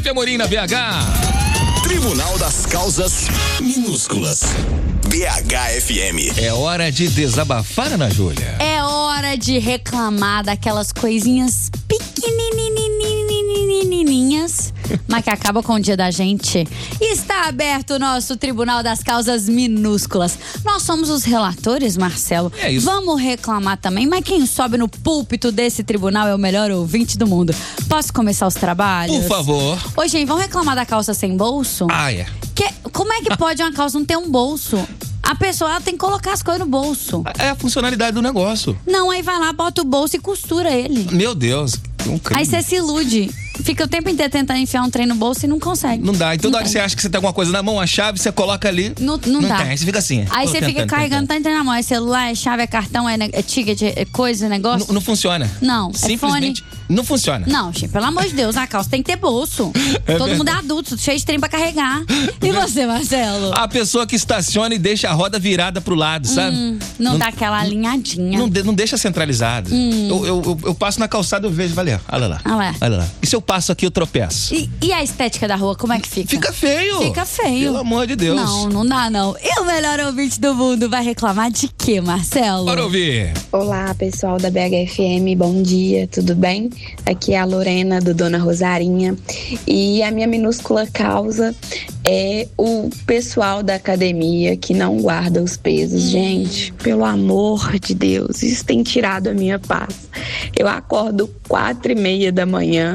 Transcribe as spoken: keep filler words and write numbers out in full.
Pepe Amorim na B H. Tribunal das Causas Minúsculas. B H F M. É hora de desabafar, Ana Júlia. É hora de reclamar daquelas coisinhas pequenininhas, mas que acabam com o dia da gente. E está aberto o nosso Tribunal das Causas Minúsculas. Nós somos os relatores, Marcelo. É isso. Vamos reclamar também, mas quem sobe no púlpito desse tribunal é o melhor ouvinte do mundo. Posso começar os trabalhos? Por favor. Ô, gente, vamos reclamar da calça sem bolso? Ah, é. Que, como é que pode uma calça não ter um bolso? A pessoa ela tem que colocar as coisas no bolso. É a funcionalidade do negócio. Não, aí vai lá, bota o bolso e costura ele. Meu Deus, um crime. Aí você se ilude. Fica o tempo inteiro tentando enfiar um trem no bolso e não consegue. Não dá. Então, não na hora que você acha que você tem alguma coisa na mão, a chave, você coloca ali. Não, não, não dá. Tem. Aí você fica assim. Aí você tentando, fica carregando, tentando. tá entrando na mão. É celular, é chave, é cartão, é, é ticket, é coisa, é negócio. Não, não funciona. Não, é Simplesmente fone. não funciona. Não, gente, pelo amor de Deus, a calça tem que ter bolso. É Todo verdade. mundo é adulto, cheio de trem pra carregar. E você, Marcelo? A pessoa que estaciona e deixa a roda virada pro lado, sabe? Hum, não, dá aquela alinhadinha. Não, de- não deixa centralizado. Hum. Eu, eu, eu, eu passo na calçada e eu vejo, valeu, olha lá. Olha lá. Olha lá. E se eu passo aqui, eu tropeço? E, e a estética da rua, como é que fica? Fica feio. Fica feio. Pelo amor de Deus. Não, não dá não. E o melhor ouvinte do mundo vai reclamar de quê, Marcelo? Bora ouvir. Olá, pessoal da B H F M, bom dia, tudo bem? Aqui é a Lorena do Dona Rosarinha e a minha minúscula causa é o pessoal da academia que não guarda os pesos. Hum. Gente, pelo amor de Deus, isso tem tirado a minha paz. Eu acordo quatro e meia da manhã